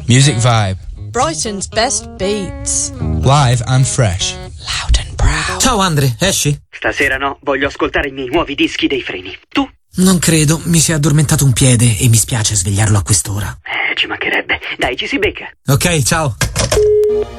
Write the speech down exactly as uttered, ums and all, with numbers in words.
Music Vibe. Brighton's best beats. Live and fresh. Loud and proud. Ciao Andre, esci? Stasera no, voglio ascoltare i miei nuovi dischi dei Freni. Tu? Non credo, mi si è addormentato un piede e mi spiace svegliarlo a quest'ora. Eh, ci mancherebbe. Dai, ci si becca. Ok, ciao.